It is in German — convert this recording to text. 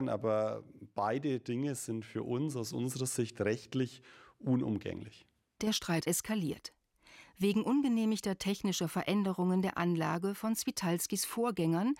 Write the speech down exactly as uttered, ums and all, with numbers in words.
Aber beide Dinge sind für uns aus unserer Sicht rechtlich unumgänglich. Der Streit eskaliert. Wegen ungenehmigter technischer Veränderungen der Anlage von Switalskis Vorgängern